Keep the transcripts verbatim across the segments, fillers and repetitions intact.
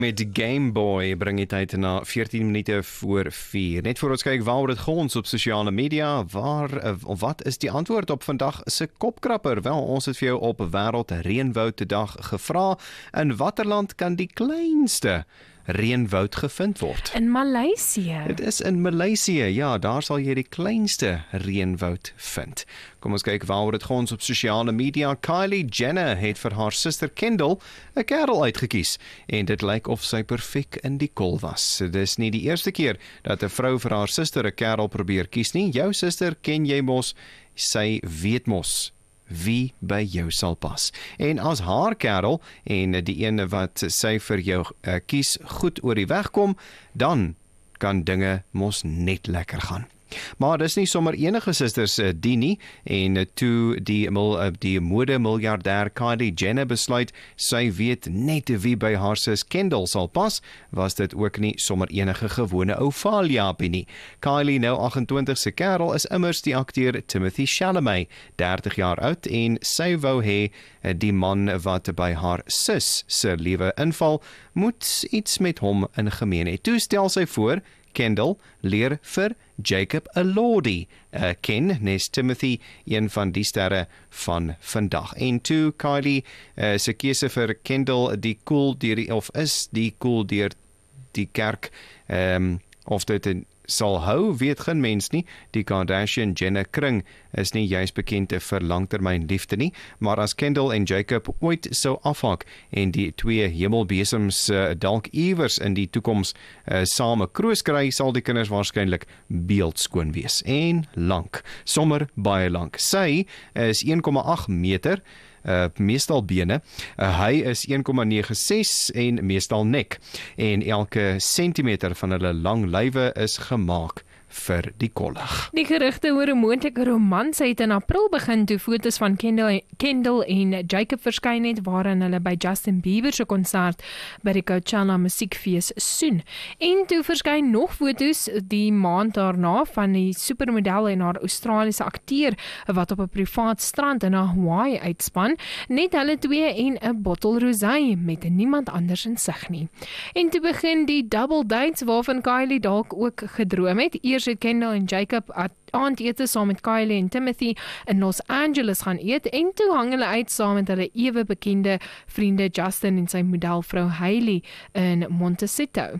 Met Game Boy bring jy tyd na veertien minute voor vier. Net voor ons kyk waaroor dit gaan op sosiale media, waar of wat is die antwoord op vandag se kopkrapper? Wel, ons het vir jou op Wêreld Reënwoud Dag gevra, in watter land kan die kleinste reënwoud gevind word? In Maleisië. Dit is in Maleisië, ja, daar sal jy die kleinste reënwoud vind. Kom ons kyk waaroor dit gaan op sosiale media. Kylie Jenner het vir haar suster Kendall 'n kerel uitgekies en dit lyk of sy perfek in die kol was. Dit is nie die eerste keer dat 'n vrou vir haar suster 'n kerel probeer kies nie. Jou suster ken jy mos, sy weet mos wie by jou sal pas. En as haar kerel en die ene wat sy vir jou uh, kies goed oor die weg kom, dan kan dinge mos net lekker gaan. Maar dis nie sommer enige susters uh, die nie, en toe die, uh, die mode-miljardêr Kylie Jenner besluit, sy weet net wie by haar sus Kendall sal pas, was dit ook nie sommer enige gewone ou Faliapie nie. Kylie, nou agentwintig se kerel, is immers die akteur Timothy Chalamet, dertig jaar oud, en sy wou hê die man wat by haar sus se lewe inval, moet iets met hom in gemeen hê. Toe stel sy voor, Kendall leer vir Jacob Elordi uh, ken, nes Timothy, een van die sterre van vandag. En toe Kylie uh, se keuse vir Kendall die koel deur die, of is die koel deur die kerk, um, of dit in sal hou, weet geen mens nie. Die Kardashian-Jenner kring is nie juist bekend vir langtermyn liefde nie, maar as Kendall en Jacob ooit sou afhak en die twee hemelbesems uh, dalk iewers in die toekoms uh, same kroos kry, sal die kinders waarskynlik beeldskoon wees. En lank, sommer baie lank. Sy is een komma agt meter, Uh, meestal bene, uh, hy is een komma nege ses en meestal nek, en elke sentimeter van hulle lang lywe is gemaak vir die kollig. Die gerugte oor 'n moontlike romans het in April begin toe foto's van Kendall, Kendall en Jacob verskyn het waarin hulle by Justin Bieber se konsert by die Coachella musiekfees soen. En toe verskyn nog foto's die maand daarna van die supermodel en haar Australiese akteur wat op 'n privaat strand in Hawaii uitspan, net hulle twee en 'n bottel rosé met niemand anders in sig nie. En toe begin die double dates waarvan Kylie dalk ook gedroom het. Eers het Kendall en Jacob aandete saam met Kylie en Timothy in Los Angeles gaan eet, en toe hang hulle uit saam met hulle ewe bekende vriende Justin en sy modelvrou Hailey in Montecito.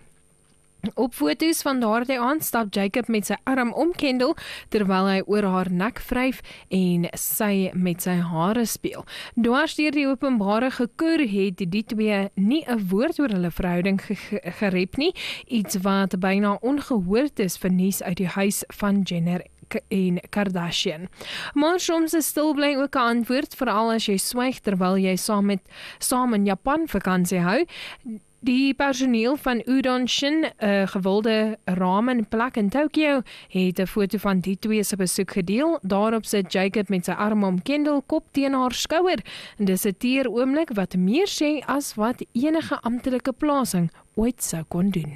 Op foto's van daardie aand stap Jacob met sy arm om Kendall terwyl hy oor haar nek vryf en sy met sy hare speel. Dwars deur die openbare gekoer het die twee nie 'n woord oor hulle verhouding ge- gerep nie, iets wat byna ongehoord is vir nuus uit die huis van Jenner en Kardashian. Maar soms is stil bly ook 'n antwoord, veral as jy swyg terwyl jy saam met saam in Japan vakansie hou. Die personeel van Udon Shin, 'n uh, gewilde ramenplek in Tokyo, het 'n foto van die twee se besoek gedeel. Daarop sit Jacob met sy arm om Kendall, kop teen haar skouer. En dis 'n teer oomblik wat meer sê as wat enige amptelike plasing ooit sou kon doen.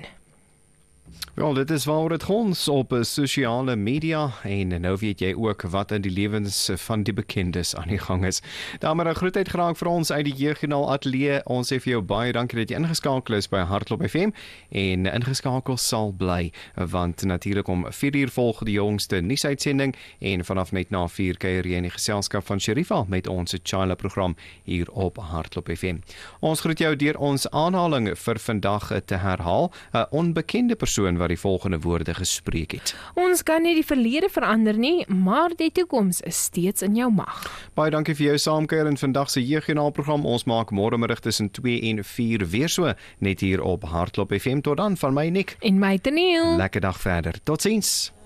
Wel, dit is waaroor dit gaan op sosiale media, en nou weet jy ook wat in die lewens van die bekendes aan die gang is. Daarmee 'n groetheid graag vir ons uit die Jeugjoernaal ateljee. Ons sê vir jou baie dankie dat jy ingeskakel is by Hartklop F M, en ingeskakel sal bly, want natuurlik om vier uur volg die jongste nuusuitsending, en vanaf net na vier kuier jy in die geselskap van Sherifa met ons Chila program hier op Hartklop F M. Ons groet jou deur ons aanhaling vir vandag te herhaal, 'n onbekende persoon wat die volgende woorde gespreek het. Ons kan nie die verlede verander nie, maar die toekoms is steeds in jou mag. Baie dankie vir jou saamkuier in vandag se Jeugjoernaal program. Ons maak môremiddag tussen twee en vier weer so, net hier op Hartklop F M. Tot dan, van my Nick. En my Teniel. Lekker dag verder. Totsiens.